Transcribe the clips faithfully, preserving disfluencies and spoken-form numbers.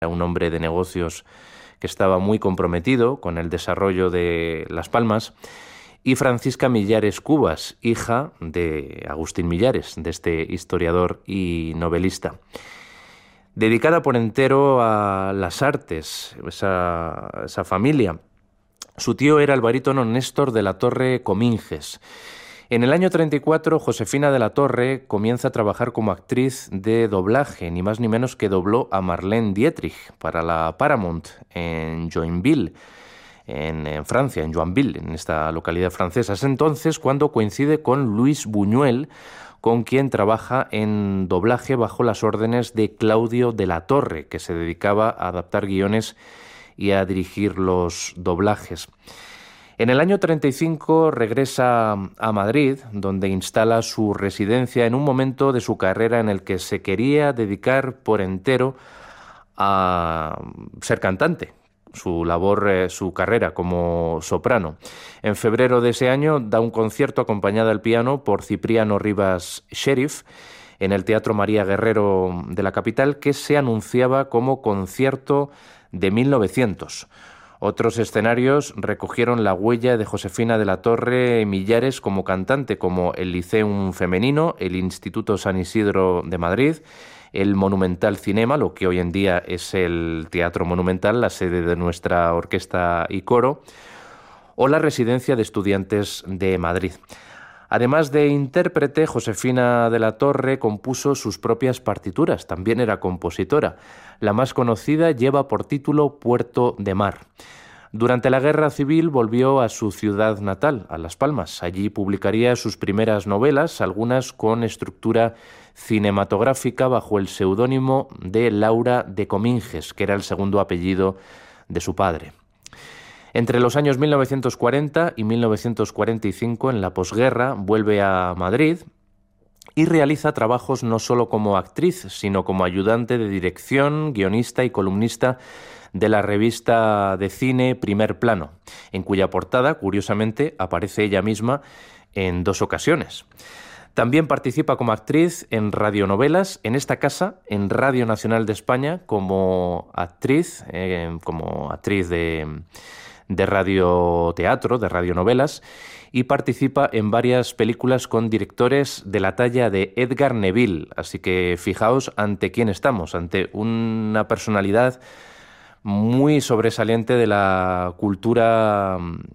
Era un hombre de negocios que estaba muy comprometido con el desarrollo de Las Palmas, y Francisca Millares Cubas, hija de Agustín Millares, de este historiador y novelista. Dedicada por entero a las artes, esa, esa familia. Su tío era el barítono Néstor de la Torre Cominges. En el año treinta y cuatro, Josefina de la Torre comienza a trabajar como actriz de doblaje, ni más ni menos que dobló a Marlene Dietrich para la Paramount en Joinville, en, en Francia, en Joinville, en esta localidad francesa. Es entonces cuando coincide con Luis Buñuel, con quien trabaja en doblaje bajo las órdenes de Claudio de la Torre, que se dedicaba a adaptar guiones y a dirigir los doblajes. En el año treinta y cinco regresa a Madrid, donde instala su residencia en un momento de su carrera en el que se quería dedicar por entero a ser cantante, su labor, eh, su carrera como soprano. En febrero de ese año da un concierto acompañada al piano por Cipriano Rivas Sheriff en el Teatro María Guerrero de la capital, que se anunciaba como concierto de mil novecientos. Otros escenarios recogieron la huella de Josefina de la Torre Millares como cantante, como el Liceum Femenino, el Instituto San Isidro de Madrid, el Monumental Cinema, lo que hoy en día es el Teatro Monumental, la sede de nuestra orquesta y coro, o la Residencia de Estudiantes de Madrid. Además de intérprete, Josefina de la Torre compuso sus propias partituras, también era compositora. La más conocida lleva por título Puerto de Mar. Durante la Guerra Civil volvió a su ciudad natal, a Las Palmas. Allí publicaría sus primeras novelas, algunas con estructura cinematográfica bajo el seudónimo de Laura de Cominges, que era el segundo apellido de su padre. Entre los años mil novecientos cuarenta y mil novecientos cuarenta y cinco, en la posguerra, vuelve a Madrid y realiza trabajos no solo como actriz, sino como ayudante de dirección, guionista y columnista de la revista de cine Primer Plano, en cuya portada, curiosamente, aparece ella misma en dos ocasiones. También participa como actriz en radionovelas, en esta casa, en Radio Nacional de España, como actriz, eh, como actriz de... de radioteatro, de radionovelas, y participa en varias películas con directores de la talla de Edgar Neville. Así que fijaos ante quién estamos, ante una personalidad muy sobresaliente de la cultura,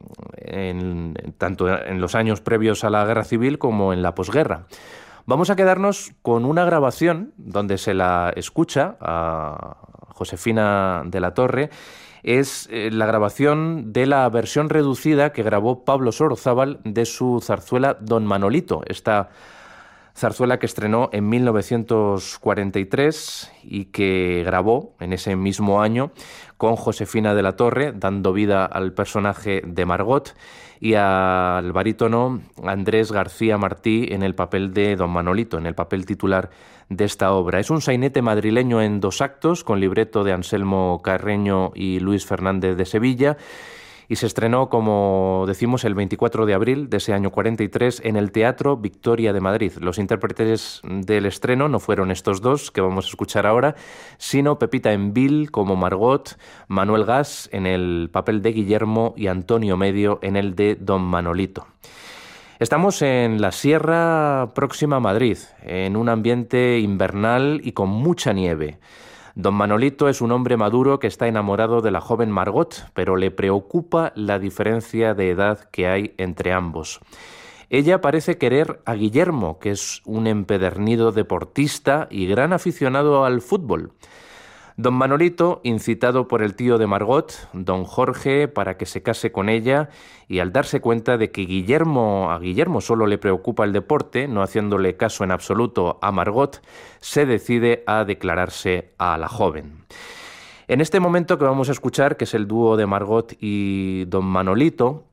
en, tanto en los años previos a la Guerra Civil como en la posguerra. Vamos a quedarnos con una grabación donde se la escucha a Josefina de la Torre. Es eh, la grabación de la versión reducida que grabó Pablo Sorozábal de su zarzuela Don Manolito, esta zarzuela que estrenó en mil novecientos cuarenta y tres y que grabó en ese mismo año con Josefina de la Torre, dando vida al personaje de Margot, y al barítono Andrés García Martí en el papel de Don Manolito, en el papel titular de esta obra. Es un sainete madrileño en dos actos, con libreto de Anselmo Carreño y Luis Fernández de Sevilla, y se estrenó, como decimos, el veinticuatro de abril de ese año cuarenta y tres en el Teatro Victoria de Madrid. Los intérpretes del estreno no fueron estos dos que vamos a escuchar ahora, sino Pepita Envil como Margot, Manuel Gas en el papel de Guillermo y Antonio Medio en el de Don Manolito. Estamos en la Sierra próxima a Madrid, en un ambiente invernal y con mucha nieve. Don Manolito es un hombre maduro que está enamorado de la joven Margot, pero le preocupa la diferencia de edad que hay entre ambos. Ella parece querer a Guillermo, que es un empedernido deportista y gran aficionado al fútbol. Don Manolito, incitado por el tío de Margot, don Jorge, para que se case con ella, y al darse cuenta de que Guillermo, a Guillermo solo le preocupa el deporte, no haciéndole caso en absoluto a Margot, se decide a declararse a la joven. En este momento que vamos a escuchar, que es el dúo de Margot y don Manolito,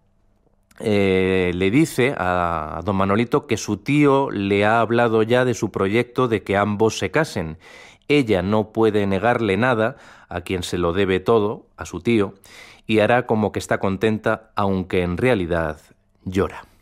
eh, le dice a don Manolito que su tío le ha hablado ya de su proyecto de que ambos se casen. Ella no puede negarle nada, a quien se lo debe todo, a su tío, y hará como que está contenta, aunque en realidad llora.